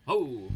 Oh.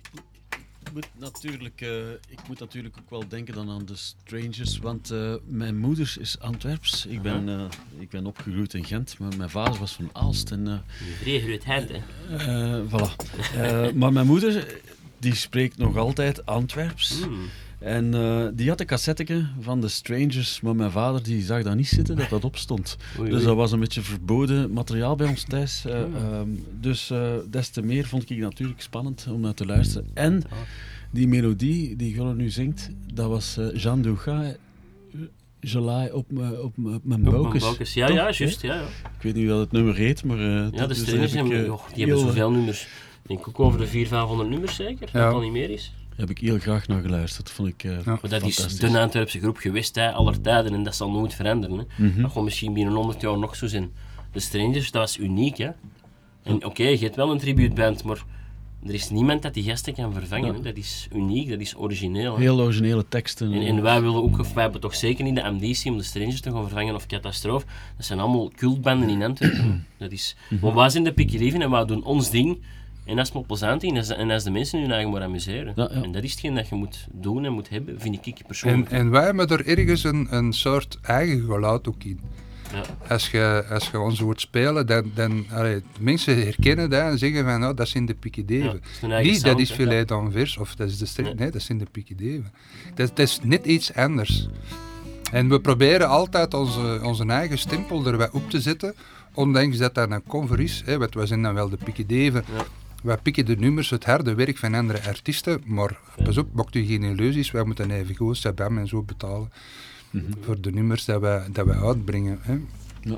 Ik moet natuurlijk ook wel denken dan aan de Strangers, want mijn moeder is Antwerps. Ik ben opgegroeid in Gent, maar mijn vader was van Aalst. Een vrij groot hand, hè? Voilà. Maar mijn moeder, die spreekt nog altijd Antwerps. En die had een cassetteke van de Strangers, maar mijn vader die zag dat niet zitten, dat opstond. Dus dat was een beetje verboden materiaal bij ons thuis. Dus des te meer vond ik natuurlijk spannend om naar te luisteren. En die melodie die Golle nu zingt, dat was Jean Douga, Gelai op mijn boukes. Ja, juist. Ja. Ik weet niet hoe dat het nummer heet, maar... de Strangers, die hebben zoveel nummers. Ik denk ook over de 400-500 nummers zeker, dat al niet meer is. Daar heb ik heel graag naar geluisterd, vond ik Maar dat is de Antwerpse groep geweest, aller tijden, en dat zal nooit veranderen. Hè. Dat gaat misschien binnen 100 jaar nog zo zijn. De Strangers, dat was uniek, hè. En oké, je hebt wel een tributeband, maar er is niemand dat die gasten kan vervangen. Hè. Dat is uniek, dat is origineel. Hè. Heel originele teksten. En wij willen ook, of wij hebben toch zeker niet de ambitie om de Strangers te gaan vervangen of Catastrofe. Dat zijn allemaal cultbanden in Antwerpen. Dat is... Maar wij zijn de Pikkelieven en wij doen ons ding. En dat is maar plezant en als de mensen hun eigen maar amuseren. Ja. En dat is hetgeen dat je moet doen en moet hebben, vind ik persoonlijk. En wij hebben er ergens een soort eigen geluid ook in. Ja. Als je ons hoort spelen, dan mensen herkennen dat en zeggen van, dat zijn de Pikkedeven. Niet, dat is Filet d'Anvers of dat is de streek. Nee, dat zijn de Pikkedeven. Dat is net iets anders. En we proberen altijd onze eigen stempel erbij op te zetten, ondanks dat dat een cover is. Hè, want wij zijn dan wel de Pikkedeven. Ja. Wij pikken de nummers, het harde werk van andere artiesten, maar pas op, maakt u geen illusies, wij moeten even goed Sabam en zo betalen voor de nummers dat wij uitbrengen. Hè. Ja.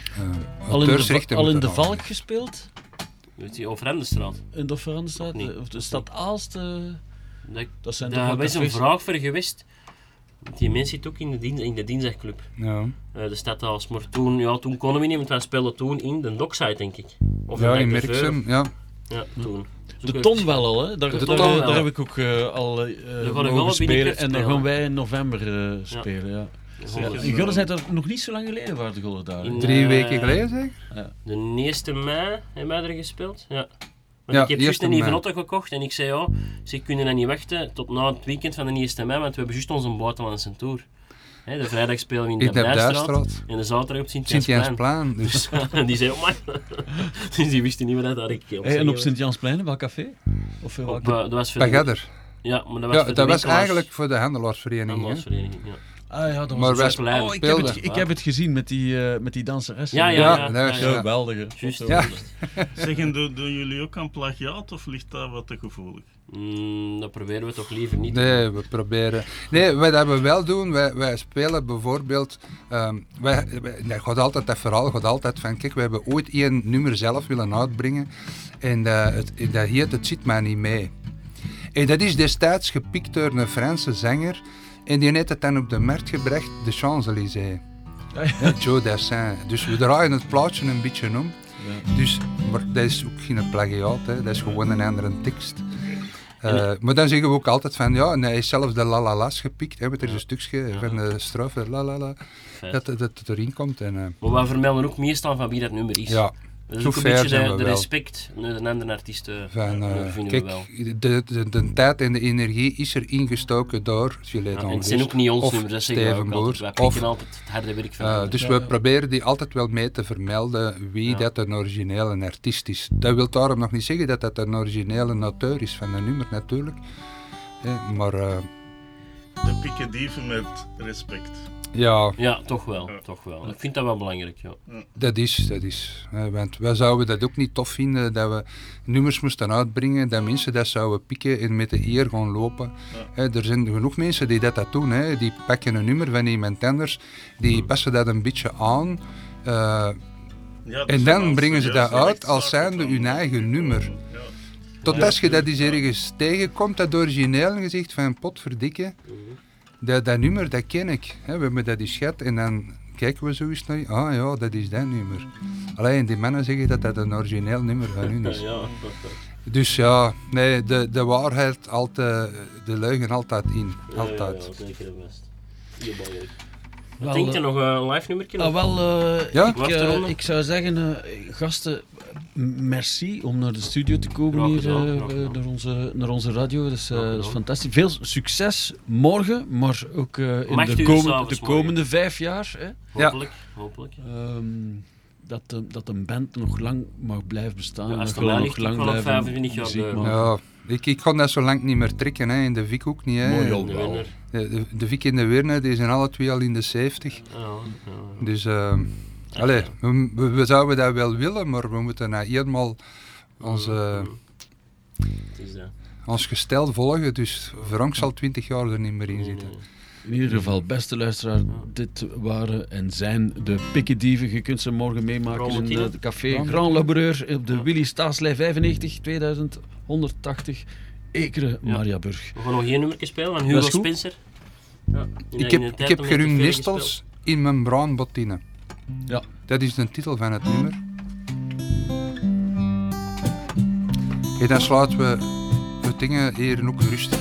Al in de Valk gespeeld? Weet je, over Rendestraat? In de Rendestraat? Of de stad Aalst? Dat is een vraag voor geweest. Die mensen zitten ook in de dinsdagclub. Ja. De stad Aalst, maar toen konden we niet, want wij speelden toen in de Dockside, denk ik. Of in Merksem, ja. Ja, toen. De Ton wel al, hè? Daar heb ik ook al mogen spelen. En dan gaan wij in november spelen, ja. En Gulle zijn er nog niet zo lang geleden, waar de Gulle daar? 3 weken geleden, zeg? Ja. De 1e mei hebben wij er gespeeld, ja. Want ik heb juist een Ivanotto gekocht en ik zei, ze kunnen dan niet wachten tot na het weekend van de 1e mei, want we hebben juist onze buitenlandse tour. De vrijdag spelen we in de Duisstraat en de zaterdag op Sint-Jansplein. Dus. Die zei, dus die wisten niet meer dat ik... En op Sint-Jansplein, welk café? Of dat was voor Bagadder. Ja, maar dat was eigenlijk voor de handelaarsvereniging. Dat was ik heb het gezien met die danseres. Ja. Geweldige. Zeggen, doen jullie ook aan plagiaat of ligt dat wat te gevoelig? Dat proberen we toch liever niet. Nee, we proberen... Nee, wat we wel doen, wij spelen bijvoorbeeld... gaat altijd dat verhaal gaat altijd van... Kijk, we hebben ooit 1 nummer zelf willen uitbrengen. En dat heet Het zit mij niet mee. En dat is destijds gepikt door een Franse zanger... En die heeft het dan op de markt gebracht, de Champs-Élysées. Joe Dassin. Dus we draaien het plaatje een beetje om. Ja. Dus, maar dat is ook geen plagiaat, hè. Dat is gewoon een andere tekst. Maar dan zeggen we ook altijd van, en hij is zelf de la-la-la's gepikt. Hè, met er een stukje van de strofe, la-la-la, dat erin komt. En, maar we vermelden ook meestal van wie dat nummer is. Ja. Dat is ook een beetje de respect naar de andere artiesten vinden kijk, we wel. De tijd en de energie is er ingestoken door Filet d'Anvers. En het zijn ook niet ons nummers, dat zeggen we ook altijd. Wij pikken altijd het harde werk van dus we proberen die altijd wel mee te vermelden wie dat een originele artiest is. Dat wil daarom nog niet zeggen dat dat een originele auteur is van een nummer, natuurlijk. Maar... De Pikkedieven met respect. Ja, toch wel. Ik vind dat wel belangrijk, ja. Dat is. Want wij zouden dat ook niet tof vinden, dat we nummers moesten uitbrengen, dat mensen dat zouden pikken en met de eer gaan lopen. Er zijn genoeg mensen die dat doen. Die pakken een nummer van iemand anders, die passen dat een beetje aan. En dan brengen ze dat uit als zijnde hun eigen nummer. Tot als je dat eens ergens tegenkomt, dat origineel, en je zegt van potverdikke. Dat nummer, dat ken ik. We hebben dat eens gehad en dan kijken we zo eens naar... dat is dat nummer. Alleen die mannen zeggen dat dat een origineel nummer van hun is. Dus nee, de waarheid, de leugen altijd in. Altijd. Ja, zeker en best. Wat denk je nog een live nummertje? Ja? Ik zou zeggen, gasten, merci om naar de studio te komen Graag hier, gedaan. naar onze radio. Dat is gedaan. fantastisch. Veel succes morgen, maar ook in Macht de u komende s'avonds morgen. 5 jaar. Hè. Hopelijk. Dat een band nog lang mag blijven bestaan. Ja, en als dat het we aan mij nog ligt, lang ik wil nog blijven 25 jaar muziek blijven. maken. Ja, ik kon dat zo lang niet meer trekken, hè. In de Vic ook niet. Hè. Mooi, De jawel. winnaar. De Vic en de Werne, die zijn alle twee al in de 70. Ja. Dus allee, we zouden dat wel willen, maar we moeten nou eenmaal ons is dat. ons gestel volgen. Dus Frank zal 20 jaar er niet meer in zitten. In ieder geval, beste luisteraar, dit waren en zijn de Pikkedieven. Je kunt ze morgen meemaken in Promotine. het café Grand Laboureur op de Willy Staaslei 95, 2180, Ekeren, Ja. Mariaburg. We gaan nog één nummertje spelen van Dat Hugo is goed. Spencer. Ja, Ik heb gerung nestels in mijn bruinbottine. Ja. Dat is de titel van het nummer. En dan sluiten we het dingen hier ook rustig